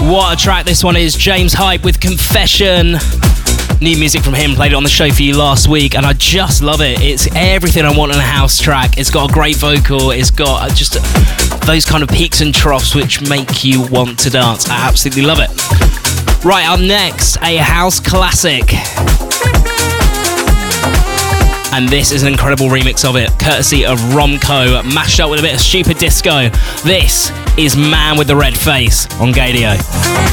What a track this one is. James Hype with Confession. New music from him, played it on the show for you last week, and I just love it. It's everything I want in a house track. It's got a great vocal, it's got just those kind of peaks and troughs which make you want to dance. I absolutely love it. Right, up next, a house classic. And this is an incredible remix of it, courtesy of Romco, mashed up with a bit of stupid disco. This is Man with the Red Face on Gadio.